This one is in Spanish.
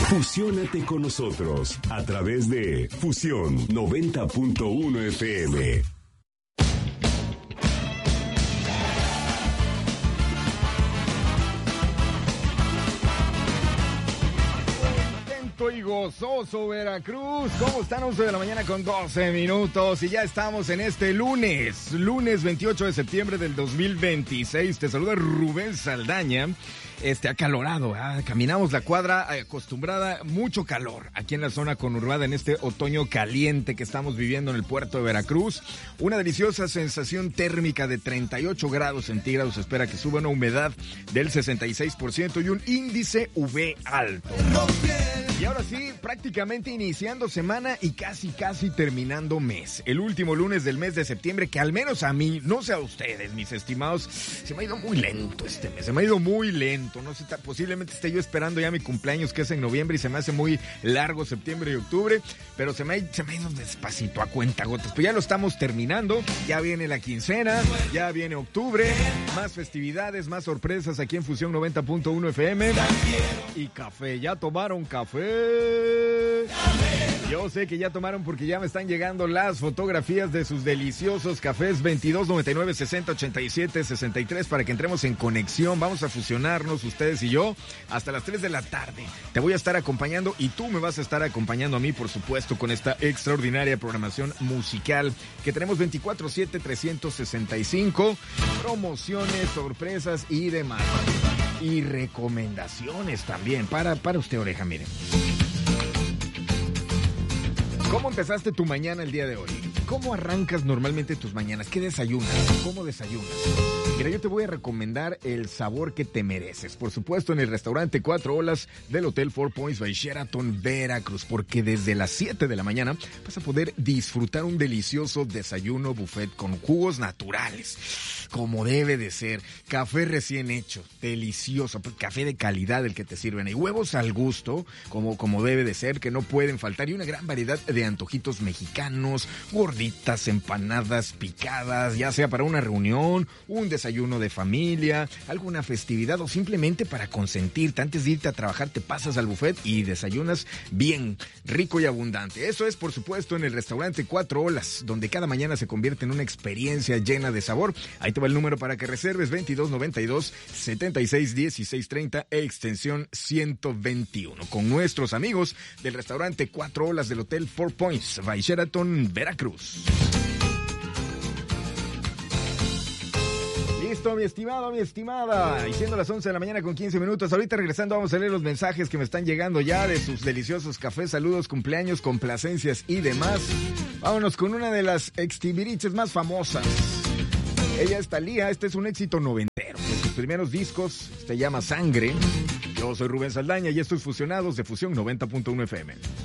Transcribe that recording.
Fusiónate con nosotros a través de Fusión 90.1 FM. Y gozoso Veracruz. ¿Cómo están? 11 de la mañana con 12 minutos y ya estamos en este lunes 28 de septiembre del 2026. Te saluda Rubén Saldaña. Acalorado, caminamos la cuadra acostumbrada, mucho calor aquí en la zona conurbada en este otoño caliente que estamos viviendo en el puerto de Veracruz. Una deliciosa sensación térmica de 38 grados centígrados. Espera que suba una humedad del 66% y un índice UV alto. Y ahora sí, prácticamente iniciando semana y casi terminando mes. El último lunes del mes de septiembre, que al menos a mí, no sé a ustedes, mis estimados, se me ha ido muy lento este mes, se me ha ido muy lento. No sé, posiblemente esté yo esperando ya mi cumpleaños, que es en noviembre, y se me hace muy largo septiembre y octubre, pero se me ha ido despacito, a cuentagotas. Pues ya lo estamos terminando, ya viene la quincena, ya viene octubre, más festividades, más sorpresas aquí en Fusión 90.1 FM. Y café, ¿ya tomaron café? Yo sé que ya tomaron porque ya me están llegando las fotografías de sus deliciosos cafés. 22 99 60 87 63 para que entremos en conexión. Vamos a fusionarnos ustedes y yo hasta las 3 de la tarde. Te voy a estar acompañando y tú me vas a estar acompañando a mí, por supuesto, con esta extraordinaria programación musical que tenemos 24/7, 365, promociones, sorpresas y demás. Y recomendaciones también para usted, oreja, miren. ¿Cómo empezaste tu mañana el día de hoy? ¿Cómo arrancas normalmente tus mañanas? ¿Qué desayunas? ¿Cómo desayunas? Mira, yo te voy a recomendar el sabor que te mereces. Por supuesto, en el restaurante 4 Olas del Hotel Four Points by Sheraton Veracruz, porque desde las 7 de la mañana vas a poder disfrutar un delicioso desayuno buffet con jugos naturales, como debe de ser. Café recién hecho, delicioso, café de calidad el que te sirven. Y huevos al gusto, como debe de ser, que no pueden faltar. Y una gran variedad de antojitos mexicanos, gorditas, empanadas, picadas, ya sea para una reunión, un desayuno de familia, alguna festividad o simplemente para consentirte. Antes de irte a trabajar te pasas al buffet y desayunas bien, rico y abundante. Eso es, por supuesto, en el restaurante 4 Olas, donde cada mañana se convierte en una experiencia llena de sabor. Ahí te va el número para que reserves: 22 92 76 16 30 extensión 121. Con nuestros amigos del restaurante 4 Olas del Hotel Four Points by Sheraton Veracruz. Listo, mi estimado, mi estimada. Y siendo las 11 de la mañana con 15 minutos, ahorita regresando vamos a leer los mensajes que me están llegando ya de sus deliciosos cafés, saludos, cumpleaños, complacencias y demás. Vámonos con una de las extibiriches más famosas. Ella es Thalía, este es un éxito noventero. De sus primeros discos, se llama Sangre. Yo soy Rubén Saldaña y esto es Fusionados de Fusión 90.1 FM.